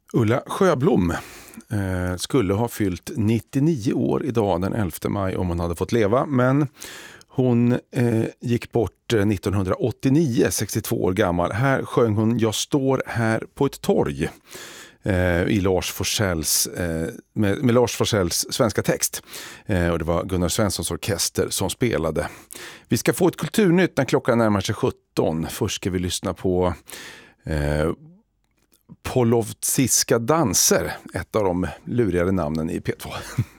Ulla Sjöblom skulle ha fyllt 99 år idag den 11 maj om hon hade fått leva, men hon gick bort 1989, 62 år gammal. Här sjöng hon Jag står här på ett torg i Lars Forssells, med Lars Forssells svenska text. Och det var Gunnar Svenssons orkester som spelade. Vi ska få ett kulturnytt när klockan närmar sig 17. Först ska vi lyssna på Polovtsiska danser, ett av de lurigare namnen i P2.